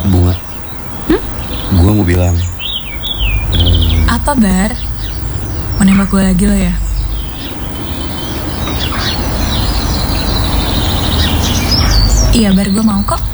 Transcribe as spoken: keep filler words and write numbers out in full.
Bunga, hmm? gue mau bilang um, apa Bar? Mau nembak gue lagi lo ya? Iya Bar, gue mau kok.